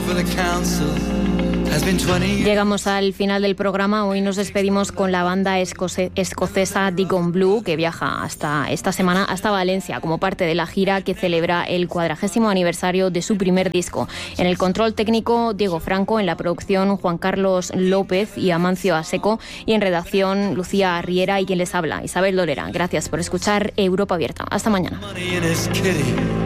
Llegamos al final del programa. Hoy nos despedimos con la banda escocesa Deacon Blue, que viaja esta semana hasta Valencia como parte de la gira que celebra el 40º aniversario de su primer disco. En el control técnico, Diego Franco; en la producción, Juan Carlos López y Amancio Aseco; y en redacción, Lucía Riera y quien les habla, Isabel Lorera. Gracias por escuchar Europa Abierta. Hasta mañana.